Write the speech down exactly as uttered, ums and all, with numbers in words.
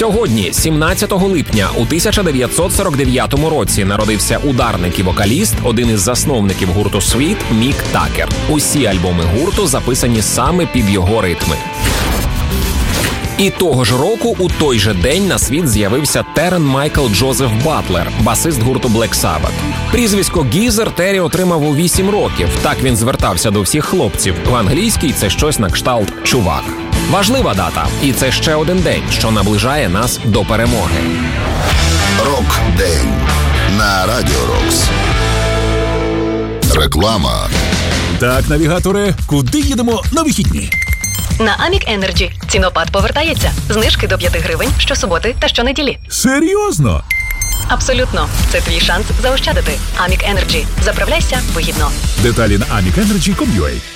Сьогодні, сімнадцятого липня у тисяча дев'ятсот сорок дев'ятому році, народився ударник і вокаліст, один із засновників гурту Sweet, Мік Такер. Усі альбоми гурту записані саме під його ритми. І того ж року, у той же день, на світ з'явився Терен Майкл Джозеф Батлер, басист гурту Black Sabbath. Прізвисько Гізер Террі отримав у вісім років. Так він звертався до всіх хлопців. В англійській це щось на кшталт «чувак». Важлива дата. І це ще один день, що наближає нас до перемоги. Рок-день на Радіо Рокс. Реклама. Так, навігаторе, куди їдемо на вихідні? На Амік Енерджі. Цінопад повертається. Знижки до п'яти гривень щосуботи та щонеділі. Серйозно? Абсолютно. Це твій шанс заощадити. Амік Енерджі. Заправляйся вигідно. Деталі на амік енерджі крапка ком крапка ю а.